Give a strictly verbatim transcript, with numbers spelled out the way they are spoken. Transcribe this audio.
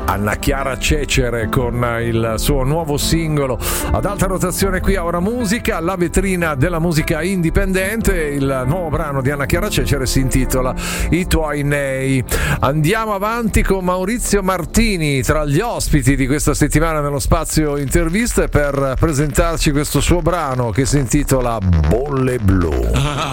Anna Chiara Cecere con il suo nuovo singolo ad alta rotazione qui a Ora Musica, la vetrina della musica indipendente. Il nuovo brano di Anna Chiara Cecere si intitola I tuoi nei. Andiamo avanti con Maurizio Martini tra gli ospiti di questa settimana nello spazio interviste per presentarci questo suo brano che si intitola Bolle Blu.